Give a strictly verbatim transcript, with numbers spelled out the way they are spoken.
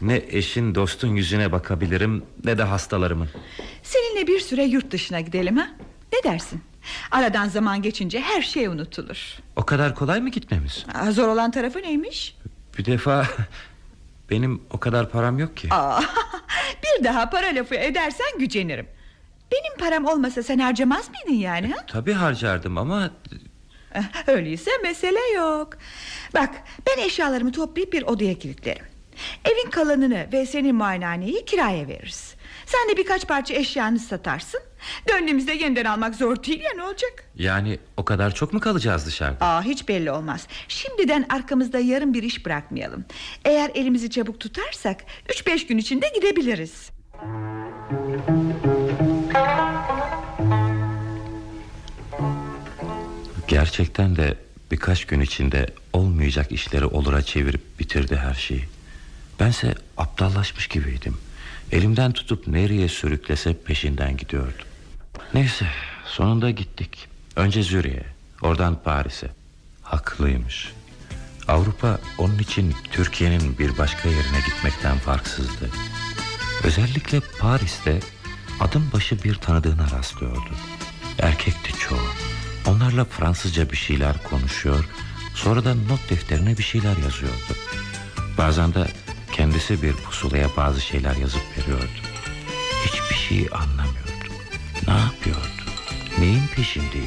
Ne eşin dostun yüzüne bakabilirim, ne de hastalarımın. Seninle bir süre yurt dışına gidelim ha? Ne dersin? Aradan zaman geçince her şey unutulur. O kadar kolay mı gitmemiz? Aa, zor olan tarafı neymiş? Bir defa benim o kadar param yok ki. Aa, bir daha para lafı edersen gücenirim. Benim param olmasa sen harcamaz mıydın yani ha? Tabii harcardım ama... Öyleyse mesele yok. Bak, ben eşyalarımı toplayıp bir odaya kilitlerim. Evin kalanını ve senin muayenehaneyi kiraya veririz. Sen de birkaç parça eşyanı satarsın. Döndüğümüzde yeniden almak zor değil ya, ne olacak? Yani o kadar çok mu kalacağız dışarıda? Aa, hiç belli olmaz. Şimdiden arkamızda yarım bir iş bırakmayalım. Eğer elimizi çabuk tutarsak üç beş gün içinde gidebiliriz. Gerçekten de birkaç gün içinde olmayacak işleri olura çevirip bitirdi her şeyi. Bense aptallaşmış gibiydim. Elimden tutup nereye sürüklese peşinden gidiyordum. Neyse, sonunda gittik. Önce Zürih'e, oradan Paris'e. Haklıymış. Avrupa onun için Türkiye'nin bir başka yerine gitmekten farksızdı. Özellikle Paris'te adım başı bir tanıdığına rastlıyordu. Erkekti çoğu. Onlarla Fransızca bir şeyler konuşuyor, sonra da not defterine bir şeyler yazıyordu. Bazen de kendisi bir pusulaya bazı şeyler yazıp veriyordu. Hiçbir şeyi anlamıyordum. Ne yapıyordu? Neyin peşindeydi?